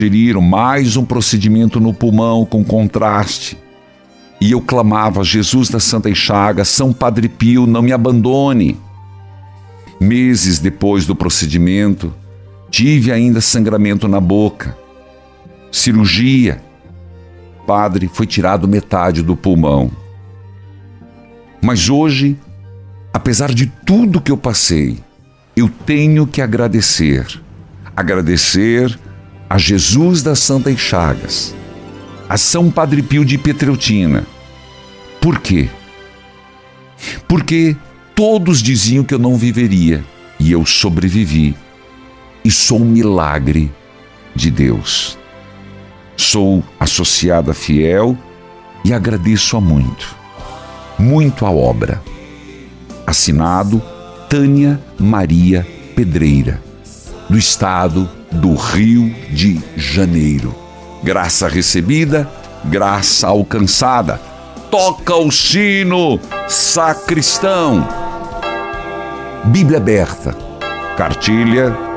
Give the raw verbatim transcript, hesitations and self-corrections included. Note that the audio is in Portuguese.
sugeriram mais um procedimento no pulmão com contraste. E eu clamava: Jesus das Santas Chagas, São Padre Pio, não me abandone. Meses depois do procedimento, tive ainda sangramento na boca. Cirurgia. Padre, foi tirado metade do pulmão. Mas hoje, apesar de tudo que eu passei, eu tenho que agradecer. Agradecer a Jesus das Santas Chagas, a São Padre Pio de Pietreutina. Por quê? Porque todos diziam que eu não viveria, e eu sobrevivi. E sou um milagre de Deus. Sou associada fiel e agradeço a muito, muito a obra. Assinado Tânia Maria Pedreira, do estado do Rio de Janeiro. Graça recebida, graça alcançada. Toca o sino, sacristão. Bíblia aberta, cartilha